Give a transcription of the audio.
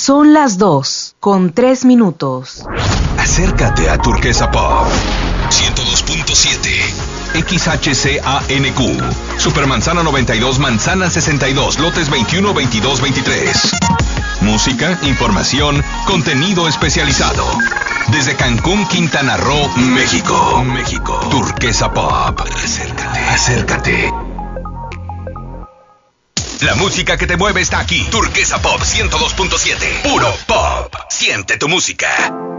Son las 2:03. Acércate a Turquesa Pop 102.7 XHCANQ Supermanzana 92, Manzana 62, lotes 21, 22, 23. Música, información, contenido especializado. Desde Cancún, Quintana Roo, México. Turquesa Pop. Acércate. La música que te mueve está aquí. Turquesa Pop 102.7. Puro pop. Siente tu música.